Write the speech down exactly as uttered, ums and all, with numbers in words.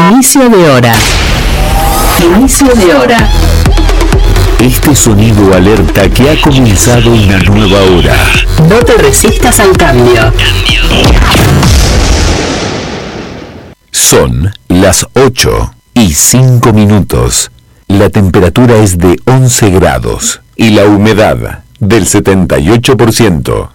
Inicio de hora. Inicio de hora. Este sonido alerta que ha comenzado una nueva hora. No te resistas al cambio. Son las ocho y cinco minutos. La temperatura es de once grados y la humedad del setenta y ocho por ciento.